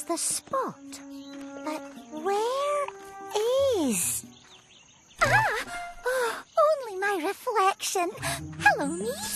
the spot. But where is... Ah! Oh, only my reflection. Hello, me.